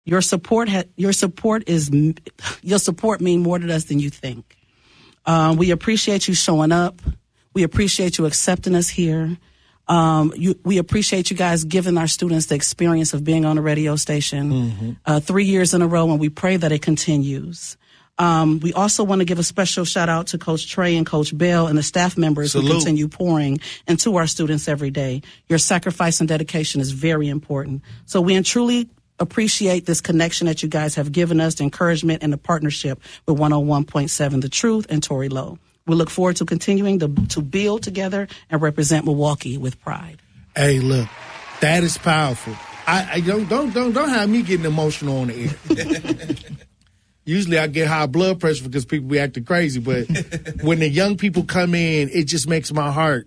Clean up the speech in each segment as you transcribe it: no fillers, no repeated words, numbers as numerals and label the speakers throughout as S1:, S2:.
S1: Your support mean more to us than you think. We appreciate you showing up. We appreciate you accepting us here. We appreciate you guys giving our students the experience of being on a radio station 3 years in a row, and we pray that it continues. We also want to give a special shout out to Coach Trey and Coach Bell and the staff members who continue pouring into our students every day. Your sacrifice and dedication is very important. So we truly appreciate this connection that you guys have given us, the encouragement and the partnership with 101.7 The Truth and Tory Lowe. We look forward to continuing to build together and represent Milwaukee with pride.
S2: Hey, look, that is powerful. I don't have me getting emotional on the air. Usually I get high blood pressure because people be acting crazy, but when the young people come in, it just makes my heart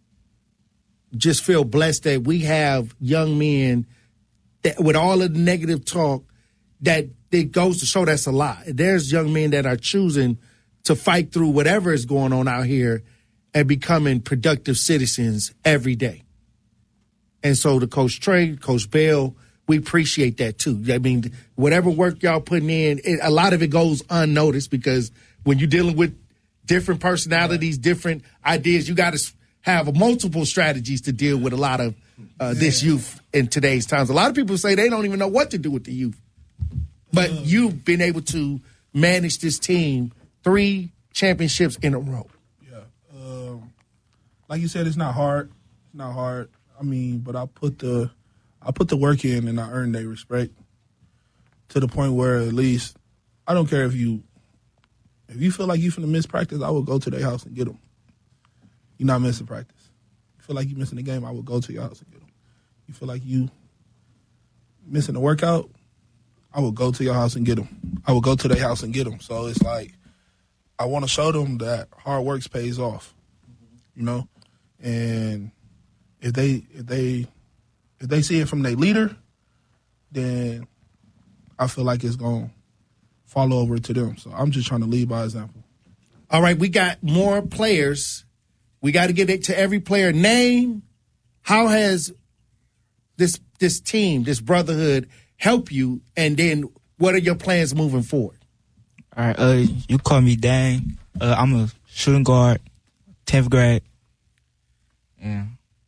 S2: just feel blessed that we have young men that, with all of the negative talk, that it goes to show that's a lie. There's young men that are choosing to fight through whatever is going on out here and becoming productive citizens every day. And so to Coach Trey, Coach Bell, we appreciate that too. I mean, whatever work y'all putting in, a lot of it goes unnoticed because when you're dealing with different personalities, different ideas, you got to have multiple strategies to deal with a lot of this youth in today's times. A lot of people say they don't even know what to do with the youth. But you've been able to manage this team 3 championships in a row.
S3: Yeah. Like you said, it's not hard. It's not hard. I mean, but I put the work in and I earned their respect to the point where at least I don't care if you feel like you finna miss practice, I will go to their house and get them. You're not missing practice. You feel like you're missing the game, I will go to your house and get them. You feel like you missing the workout, I will go to your house and get them. I will go to their house and get them. So it's like I want to show them that hard work pays off, you know? And if they see it from their leader, then I feel like it's going to fall over to them. So I'm just trying to lead by example.
S2: All right, we got more players. We got to get it to every player. Name, how has this team, this brotherhood, help you, and then what are your plans moving forward?
S4: All right, you call me Dang. I'm a shooting guard, 10th grade. Yeah.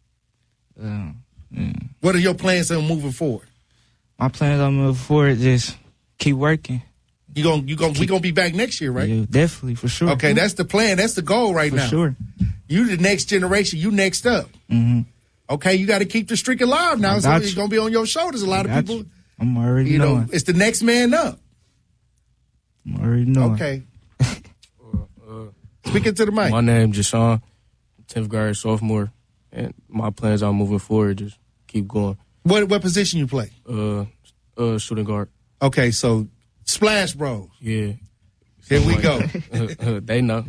S2: What are your plans on moving forward?
S4: My plans on moving forward just keep working.
S2: We gonna be back next year, right?
S4: Yeah, definitely, for sure.
S2: Okay, that's the plan. That's the goal right now.
S4: For sure.
S2: You the next generation. You next up.
S4: Mm-hmm.
S2: Okay, you got to keep the streak alive now. So it's gonna be on your shoulders. A lot of people.
S4: I'm already knowing.
S2: It's the next man up.
S4: I'm already knowing.
S2: Okay. Speaking to the mic.
S5: My name Jashawn, 10th grade sophomore, and my plans on moving forward just keep going.
S2: What position you play?
S5: Shooting guard.
S2: Okay, so Splash Bros.
S5: Yeah.
S2: Here we go.
S5: They know.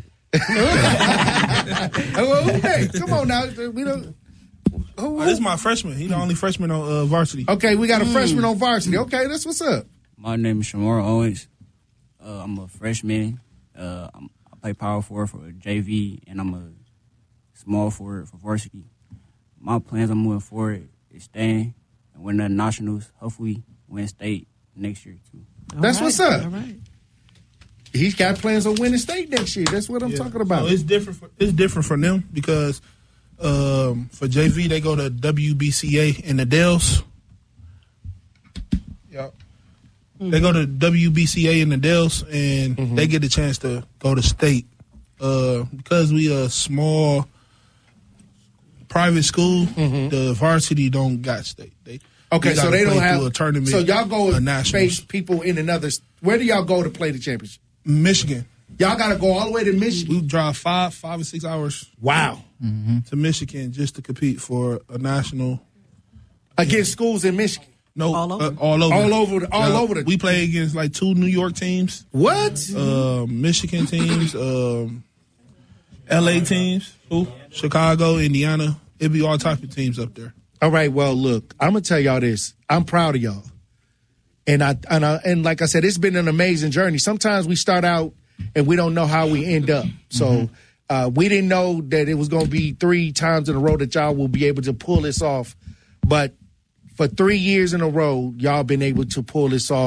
S2: Okay, come on now. We don't.
S3: This is my freshman. He's the only freshman on varsity.
S2: Okay, we got a freshman on varsity. Okay, that's what's up.
S6: My name is Shamar Owens. I'm a freshman. I play power forward for JV, and I'm a small forward for varsity. My plans on moving forward is staying and win the nationals. Hopefully, win state next year too.
S2: That's what's up.
S1: All right.
S2: He's got plans on winning state next year. That's what I'm talking about.
S3: So it's different for them because for JV they go to WBCA in the Dells. Yep. They go to WBCA in the Dells and they get the chance to go to state because we a small private school. The varsity don't got state.
S2: Okay, so they don't have
S3: a tournament.
S2: So y'all go
S3: and
S2: face people in another. Where do y'all go to play the championship?
S3: Michigan.
S2: Y'all got to go all the way to Michigan.
S3: We drive 5 or 6 hours.
S2: Wow.
S3: To Michigan just to compete for a national
S2: against schools in Michigan.
S3: No,
S1: all over.
S3: All over. We play against like 2 New York teams.
S2: What?
S3: Michigan teams. LA teams. Chicago, Indiana. It'd be all type of teams up there.
S2: All right. Well, look, I'm gonna tell y'all this. I'm proud of y'all, and like I said, it's been an amazing journey. Sometimes we start out and we don't know how we end up. So we didn't know that it was gonna be 3 times in a row that y'all will be able to pull this off. But for 3 years in a row, y'all been able to pull this off.